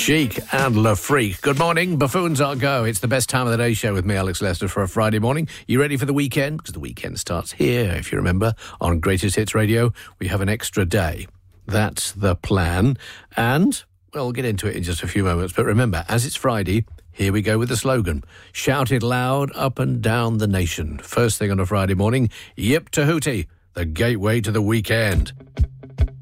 Chic and Le Freak. Good morning, Buffoons Are Go. It's the best time of the day show with me, Alex Lester, for a Friday morning. You ready for the weekend? Because the weekend starts here, if you remember. On Greatest Hits Radio, we have an extra day. That's the plan. And, well, we'll get into it in just a few moments. But remember, as it's Friday, here we go with the slogan. Shout it loud up and down the nation. First thing on a Friday morning, Yip to Hootie, the gateway to the weekend.